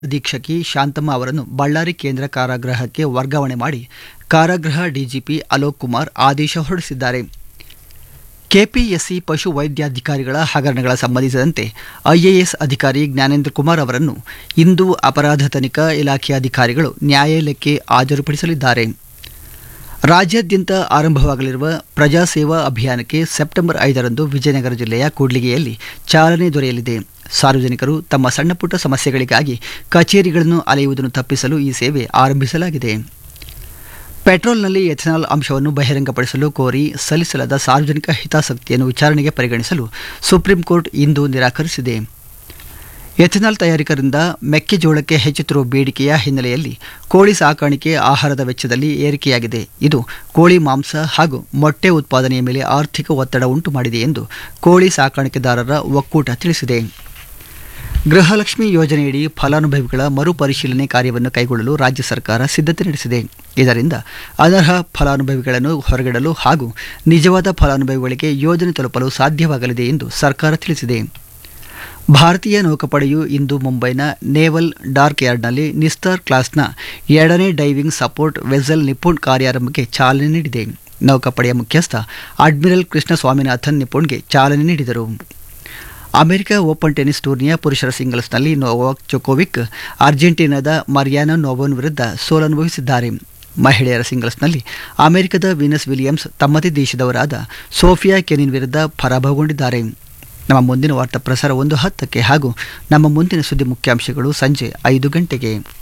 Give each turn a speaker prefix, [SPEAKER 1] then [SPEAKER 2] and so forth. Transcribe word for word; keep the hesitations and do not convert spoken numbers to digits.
[SPEAKER 1] ಅಧೀಕ್ಷಕಿ ಶಾಂತಮ್ಮ ಅವರನ್ನು ಬಳ್ಳಾರಿ ಕೇಂದ್ರ ಕಾರಾಗೃಹಕ್ಕೆ ವರ್ಗಾವಣೆ ಮಾಡಿ ಕಾರಾಗೃಹ ಡಿಜಿಪಿ ಅಲೋಕ್ ಕುಮಾರ್ ಆದೇಶ ಹೊರಡಿಸಿದ್ದಾರೆ. ಕೆಪಿಎಸ್ಸಿ ಪಶು ವೈದ್ಯಾಧಿಕಾರಿಗಳ ಹಗರಣಗಳ ಸಂಬಂಧಿಸಿದಂತೆ ಐಎಎಸ್ ಅಧಿಕಾರಿ ಜ್ಞಾನೇಂದ್ರ ಕುಮಾರ್ ಅವರನ್ನು ಇಂದು ಅಪರಾಧ ತನಿಖಾ ಇಲಾಖೆ ಅಧಿಕಾರಿಗಳು ನ್ಯಾಯಾಲಯಕ್ಕೆ ಹಾಜರುಪಡಿಸಲಿದ್ದಾರೆ. ರಾಜ್ಯಾದ್ಯಂತ ಆರಂಭವಾಗಲಿರುವ ಪ್ರಜಾಸೇವಾ ಅಭಿಯಾನಕ್ಕೆ ಸೆಪ್ಟೆಂಬರ್ ಐದರಂದು ವಿಜಯನಗರ ಜಿಲ್ಲೆಯ ಕೂಡ್ಲಿಗೆಯಲ್ಲಿ ಚಾಲನೆ ದೊರೆಯಲಿದೆ. ಸಾರ್ವಜನಿಕರು ತಮ್ಮ ಸಣ್ಣಪುಟ್ಟ ಸಮಸ್ಯೆಗಳಿಗಾಗಿ ಕಚೇರಿಗಳನ್ನು ಅಲೆಯುವುದನ್ನು ತಪ್ಪಿಸಲು ಈ ಸೇವೆ ಆರಂಭಿಸಲಾಗಿದೆ. ಪೆಟ್ರೋಲ್ನಲ್ಲಿ ಎಥೆನಾಲ್ ಅಂಶವನ್ನು ಬಹಿರಂಗಪಡಿಸಲು ಕೋರಿ ಸಲ್ಲಿಸಲಾದ ಸಾರ್ವಜನಿಕ ಹಿತಾಸಕ್ತಿಯನ್ನು ವಿಚಾರಣೆಗೆ ಪರಿಗಣಿಸಲು ಸುಪ್ರೀಂ ಕೋರ್ಟ್ ಇಂದು ನಿರಾಕರಿಸಿದೆ. ಎಥೆನಾಲ್ ತಯಾರಕರಿಂದ ಮೆಕ್ಕೆಜೋಳಕ್ಕೆ ಹೆಚ್ಚುತ್ತಿರುವ ಬೇಡಿಕೆಯ ಹಿನ್ನೆಲೆಯಲ್ಲಿ ಕೋಳಿ ಸಾಕಾಣಿಕೆ ಆಹಾರದ ವೆಚ್ಚದಲ್ಲಿ ಏರಿಕೆಯಾಗಿದೆ. ಇದು ಕೋಳಿ ಮಾಂಸ ಹಾಗೂ ಮೊಟ್ಟೆ ಉತ್ಪಾದನೆಯ ಮೇಲೆ ಆರ್ಥಿಕ ಒತ್ತಡ ಉಂಟು ಮಾಡಿದೆ ಎಂದು ಕೋಳಿ ಸಾಕಾಣಿಕೆದಾರರ ಒಕ್ಕೂಟ ತಿಳಿಸಿದೆ. ಗೃಹಲಕ್ಷ್ಮಿ ಯೋಜನೆಯಡಿ ಫಲಾನುಭವಿಗಳ ಮರುಪರಿಶೀಲನೆ ಕಾರ್ಯವನ್ನು ಕೈಗೊಳ್ಳಲು ರಾಜ್ಯ ಸರ್ಕಾರ ಸಿದ್ಧತೆ ನಡೆಸಿದೆ. ಇದರಿಂದ ಅನರ್ಹ ಫಲಾನುಭವಿಗಳನ್ನು ಹೊರಗಿಡಲು ಹಾಗೂ ನಿಜವಾದ ಫಲಾನುಭವಿಗಳಿಗೆ ಯೋಜನೆ ತಲುಪಲು ಸಾಧ್ಯವಾಗಲಿದೆ ಎಂದು ಸರ್ಕಾರ ತಿಳಿಸಿದೆ. ಭಾರತೀಯ ನೌಕಾಪಡೆಯು ಇಂದು ಮುಂಬೈನ ನೇವಲ್ ಡಾರ್ಕ್ ಯಾರ್ಡ್ನಲ್ಲಿ ನಿಸ್ತಾರ್ ಕ್ಲಾಸ್ನ ಎರಡನೇ ಡೈವಿಂಗ್ ಸಪೋರ್ಟ್ ವೆಸಲ್ ನಿಪುಣ್ ಕಾರ್ಯಾರಂಭಕ್ಕೆ ಚಾಲನೆ ನೀಡಿದೆ. ನೌಕಾಪಡೆಯ ಮುಖ್ಯಸ್ಥ ಅಡ್ಮಿರಲ್ ಕೃಷ್ಣ ಸ್ವಾಮಿನಾಥನ್ ನಿಪುಣ್ಗೆ ಚಾಲನೆ ನೀಡಿದರು. ಅಮೆರಿಕ ಓಪನ್ ಟೆನಿಸ್ ಟೂರ್ನಿಯ ಪುರುಷರ ಸಿಂಗಲ್ಸ್ನಲ್ಲಿ ನೋವಾಕ್ ಜೊಕೋವಿಕ್ ಅರ್ಜೆಂಟೀನಾದ ಮರಿಯಾನೋ ನೋವೋನ್ ವಿರುದ್ಧ ಸೋಲನುಭವಿಸಿದ್ದಾರೆ. ಮಹಿಳೆಯರ ಸಿಂಗಲ್ಸ್ನಲ್ಲಿ ಅಮೆರಿಕದ ವೀನಸ್ ವಿಲಿಯಮ್ಸ್ ತಮ್ಮದೇ ದೇಶದವರಾದ ಸೋಫಿಯಾ ಕೆನಿನ್ ವಿರುದ್ಧ ಪರಾಭವಗೊಂಡಿದ್ದಾರೆ. ನಮ್ಮ ಮುಂದಿನ ವಾರ್ತಾ ಪ್ರಸಾರ ಒಂದು ಹತ್ತಕ್ಕೆ ಹಾಗೂ ನಮ್ಮ ಮುಂದಿನ ಸುದ್ದಿ ಮುಖ್ಯಾಂಶಗಳು ಸಂಜೆ ಐದು ಗಂಟೆಗೆ.